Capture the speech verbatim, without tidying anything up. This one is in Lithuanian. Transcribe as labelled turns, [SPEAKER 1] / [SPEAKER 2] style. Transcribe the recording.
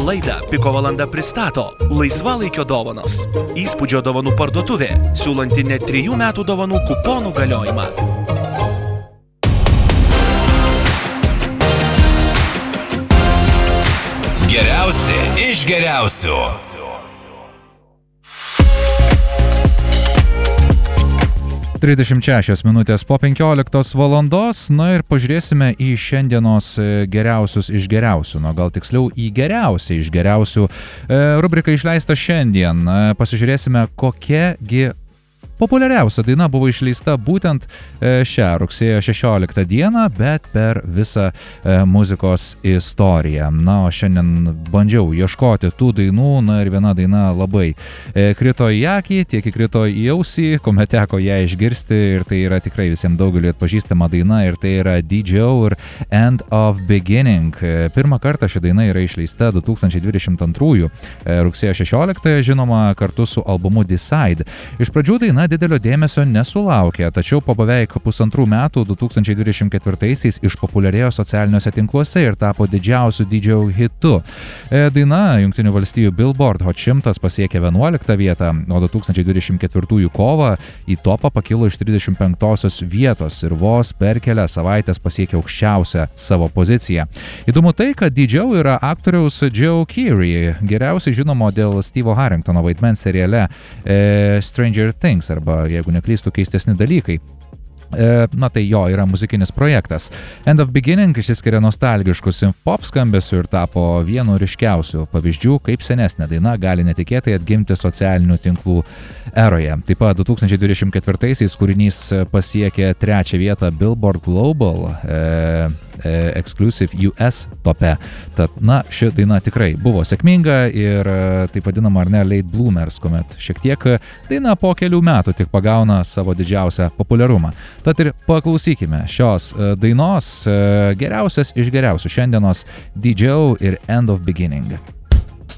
[SPEAKER 1] Laidą Piko valanda pristato Laisvalaikio dovanos. Įspūdžio dovanų parduotuvė, siūlanti net trijų metų dovanų kuponų galiojimą.
[SPEAKER 2] Geriausi iš geriausių.
[SPEAKER 3] trisdešimt šešios minutės po penkioliktos valandos, na ir pažiūrėsime į šiandienos geriausius iš geriausių, nu gal tiksliau į geriausią iš geriausių. Rubrika išleista šiandien, pasižiūrėsime kokiagi populiariausia daina buvo išleista būtent šią rugsėjo šešioliktą dieną, bet per visą muzikos istoriją. Na, o šiandien bandžiau ieškoti tų dainų, na ir viena daina labai krito į akį, tiek įkrito į ausį, kuomet teko ją išgirsti, ir tai yra tikrai visiems daugeliu atpažįstama daina, ir tai yra D J ir End of Beginning. Pirmą kartą ši daina yra išleista du tūkstančiai dvidešimt antrųjų rugsėjo šešioliktąją, žinoma, kartu su albumu Decide. Iš pradžių daina didelio dėmesio nesulaukė, tačiau po beveik pusantrų metų du tūkstančiai dvidešimt ketvirtaisiais išpopuliarėjo socialiniuose tinkluose ir tapo didžiausiu D J hitu. Daina Jungtinių valstijų Billboard Hot šimtas pasiekė vienuoliktą vietą, o du tūkstančiai dvidešimt ketvirtųjų kovą į topą pakilo iš trisdešimt penktosios vietos ir vos per kelias savaitės pasiekė aukščiausią savo poziciją. Įdomu tai, kad D J yra aktoriaus Joe Keery, geriausiai žinomo dėl Steve'o Harringtono vaidmens seriale e, Stranger Things, arba, jeigu neklystų, keistesni dalykai. E, na tai jo yra muzikinis projektas. End of Beginning išsiskiria nostalgiškų synth-pop skambesių ir tapo vienu ryškiausių pavyzdžių, kaip senesnė daina gali netikėtai atgimti socialinių tinklų eroje. Taip pat du tūkstančiai dvidešimt ketvirtaisiais kūrinys pasiekė trečią vietą Billboard Global e, e, Exclusive U S tope. Tad, na, ši daina tikrai buvo sėkminga ir taip vadinama ar ne late bloomers, kuomet šiek tiek daina po kelių metų tik pagauna savo didžiausią populiarumą. Tad ir paklausykime šios dainos, geriausias iš geriausių šiandienos D J ir End of Beginning.